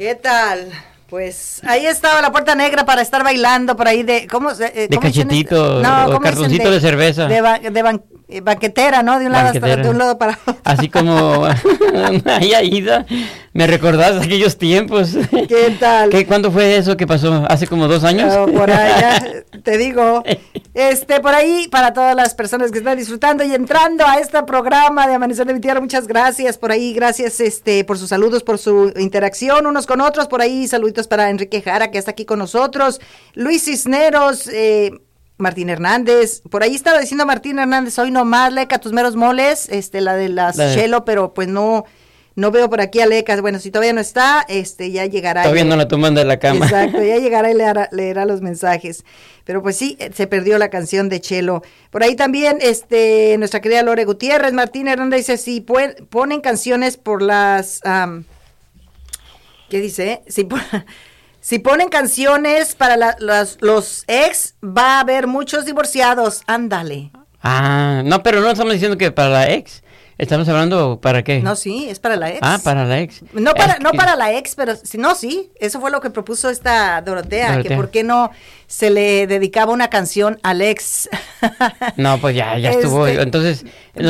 ¿Qué tal? Pues ahí estaba la puerta negra para estar bailando por ahí de... ¿cómo de cachetito, o cartoncito de cerveza. De banquetera, ¿no? De un lado hasta de un lado para otro. Así como ahí Aida, me recordás aquellos tiempos. ¿Qué tal? ¿Cuándo fue eso que pasó? ¿Hace como 2 años? Por allá, te digo. Por ahí, para todas las personas que están disfrutando y entrando a este programa de Amanecer de mi Tierra, muchas gracias por ahí, gracias por sus saludos, por su interacción unos con otros, por ahí saluditos para Enrique Jara, que está aquí con nosotros, Luis Cisneros, Martín Hernández, por ahí estaba diciendo Martín Hernández, hoy nomás, Leca, tus meros moles, la de las Chelo, pero pues no veo por aquí a Leca, bueno, si todavía no está, ya llegará. Todavía no la toman de la cama. Exacto, ya llegará y leerá los mensajes, pero pues sí, se perdió la canción de Chelo. Por ahí también, nuestra querida Lore Gutiérrez, Martín Hernández dice, si ponen canciones por las, ¿qué dice? Si ponen canciones para los ex, va a haber muchos divorciados. Ándale. Ah, no, pero no estamos diciendo que para la ex. Estamos hablando para qué. No, sí, es para la ex. Ah, para la ex. No para la ex, pero sí, eso fue lo que propuso esta Dorotea, que por qué no se le dedicaba una canción al ex. No, pues ya estuvo. Entonces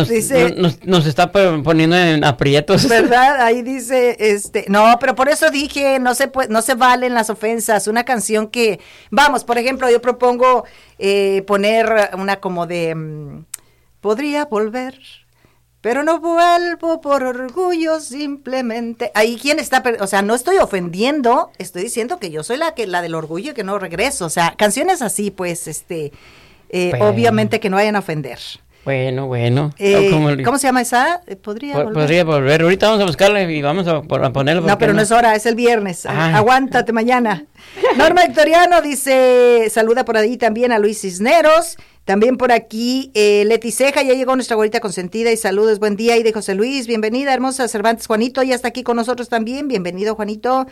nos está poniendo en aprietos. ¿Verdad? Ahí dice, no, pero por eso dije, no se valen las ofensas. Una canción que, vamos, por ejemplo, yo propongo poner una como de, podría volver, pero no vuelvo por orgullo, simplemente. Ahí quién está, o sea, no estoy ofendiendo, estoy diciendo que yo soy la del orgullo y que no regreso. O sea, canciones así, pues, bueno. Obviamente que no vayan a ofender. Bueno. ¿Cómo se llama esa? Podría volver. Ahorita vamos a buscarla y vamos a ponerlo. No, pero no es hora, es el viernes. Aguántate mañana. Norma Victoriano dice, saluda por ahí también a Luis Cisneros. También por aquí, Leti Ceja, ya llegó nuestra abuelita consentida y saludos, buen día, y de José Luis, bienvenida, hermosa Cervantes, Juanito, ya está aquí con nosotros también, bienvenido Juanito.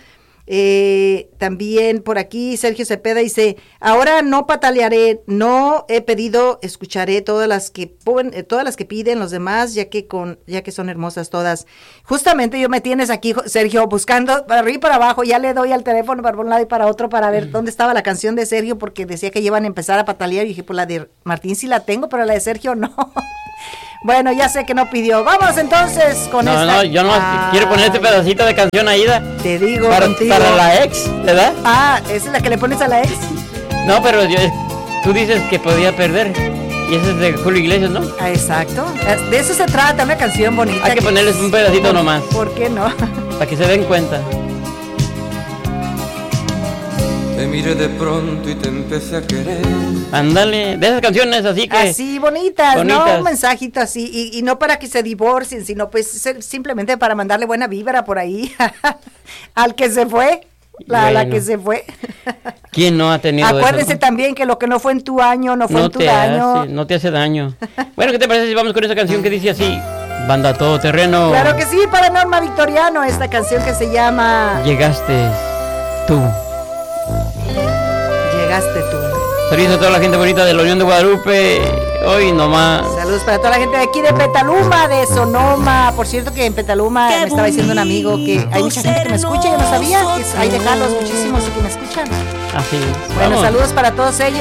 También por aquí Sergio Cepeda dice, ahora no patalearé, no he pedido, escucharé todas las que piden los demás, ya que son hermosas todas. Justamente yo me tienes aquí, Sergio, buscando para arriba y para abajo, ya le doy al teléfono para un lado y para otro para ver dónde estaba la canción de Sergio, porque decía que iban a empezar a patalear y dije, pues la de Martín sí la tengo, pero la de Sergio no. Bueno, ya sé que no pidió. Vamos entonces con esta. No, yo no quiero poner este pedacito de canción, Aida. Te digo para la ex, ¿verdad? ¿Esa es la que le pones a la ex? No, pero tú dices que podía perder. Y ese es de Julio Iglesias, ¿no? Exacto. De eso se trata, una canción bonita. Hay que ponerles un pedacito nomás. ¿Por qué no? Para que se den cuenta. Te miré de pronto y te empecé a querer. Ándale, de esas canciones así que... Así, bonitas, ¿no? Un mensajito así, y no para que se divorcien, sino pues simplemente para mandarle buena vibra por ahí al que se fue, la que se fue. ¿Quién no ha tenido Acuérdense eso? También que lo que no fue en tu año, no fue en tu daño. No te hace daño. Bueno, ¿qué te parece si vamos con esa canción que dice así? Banda Todoterreno. Claro que sí, para Norma Victoriano, esta canción que se llama... Llegaste tú. Llegaste tú. Saludos a toda la gente bonita de la Unión de Guadalupe. Hoy nomás. Saludos para toda la gente de aquí de Petaluma, de Sonoma. Por cierto que en Petaluma me estaba diciendo un amigo que hay mucha gente que me escucha. Yo no sabía que hay de Carlos muchísimos que me escuchan. Así es. Bueno, Vamos. Saludos para todos ellos.